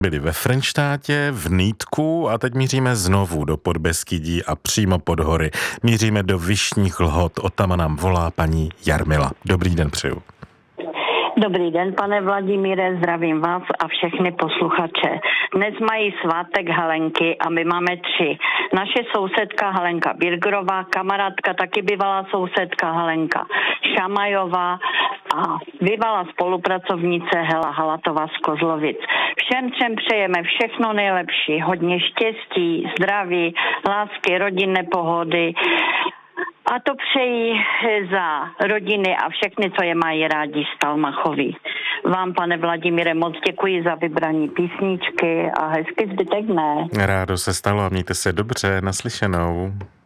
Byli ve Frenštátě, v Nýtku a teď míříme znovu do Podbeskydí a přímo pod hory. Míříme do Vyšních Lhot, odtama nám volá paní Jarmila. Dobrý den přeju. Dobrý den, pane Vladimíre, zdravím vás a všechny posluchače. Dnes mají svátek Helenky a my máme 3. Naše sousedka Helenka Birgerová, kamarádka, taky bývalá sousedka Helenka Šamajová a bývalá spolupracovnice Hela Halatová z Kozlovic. Všem 3 přejeme všechno nejlepší, hodně štěstí, zdraví, lásky, rodinné pohody. A to přeji za rodiny a všechny, co je mají rádi z Talmachoví. Vám, pane Vladimíre, moc děkuji za vybraní písničky a hezky zbytek dne. Rádo se stalo a mějte se dobře, naslyšenou.